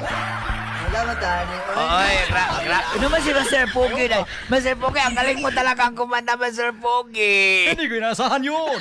Wala matani. Oy, ano man si Master Pogi na? Master Pogi, ang galing mo talagang kumanta, Master Pogi. Hindi ko inasahan yun.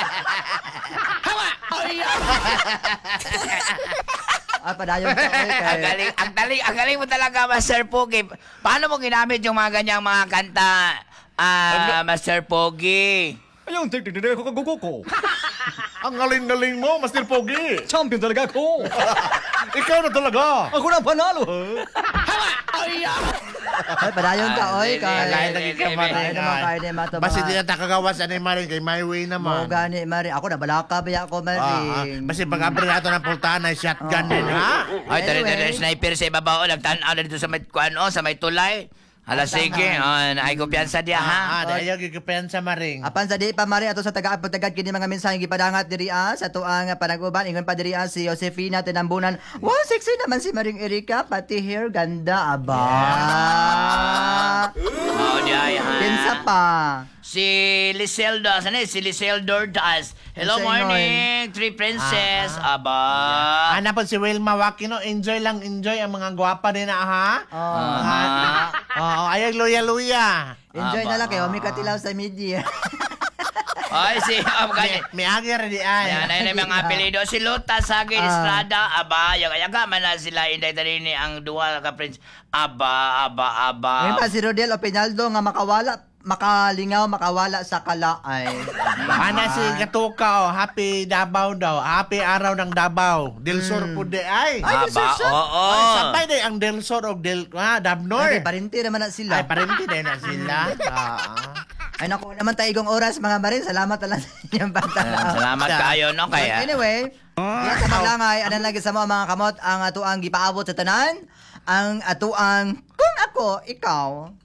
Padayon ka, oy. Ang galing mo talaga, Master Pogi. Paano mo ginamit yung mga ganyang mga kanta, Master Pogi? Ayun, tignan ko kagugo ko. Ang galing-galing mo, Master Pogi. Champion talaga ako. Ikaw na talaga. Ako na ang panalo, ha? Ay, padayon ka, oy. Kaya lagi ka, Maring. naman kayo ni Mato. Basta di na takagawas na Maring kay my way Mo naman. gani, Mari. Ako na balaka ba ako, Mari. Basta pag-abri nato ng pultahan ay shotgun din, ha? Ay, Anyway. tari sniper sa ibabaw, nagtanaw na dito sa may kuano, sa may tulay. Hala, sige, ay kumpiyansa diya, ha? Ayaw gigupensa, Maring. Apan sa di pa Mari ato sa taga-pagtagad kini mga mensaheng gipadangat diri sa tuang panag-uban ingon pa diri si Josefina Tinambunan. Wow, sexy naman si Maring Erika, pati hair ganda aba. Oh, diya, ha? Kinsa pa? Si Liseldo, asan eh? Si Liseldo Ortaz. Hello, Kasi morning, Three Princess. Aba. Ana po si Wilma Wakino, enjoy lang, enjoy ang mga gwapa din na, ha? Oo, ayag luya-luya. Enjoy Aba. na lang kayo, may katilaw sa media. Ay, si, May agir di ay. yan, ayun ang mga apelido. Si Lota Sagin Estrada. Aba, yaga man na sila. Inday tali ni ang duha ka Prince. Aba. Ngayon pa si Rodel Opinaldo nga makawala sa kalaay. Ana si Katuka, happy Davao daw. Happy araw ng Davao. Del Sur po di ay. Ay, Aba, oo. Ay, sabay din ang Del Sur o Davnor. Okay, parinti naman na sila. Ay, parinti din na sila. Ay, naku naman tayo igong oras, mga Marin. Salamat na lang sa inyong pagtanaw. Salamat kayo, no? But Kaya. anyway, yan sa maglangay, anan lagi sa mga kamot, ang atuang gipaabot sa tanan, ang atuang, kung ako, ikaw,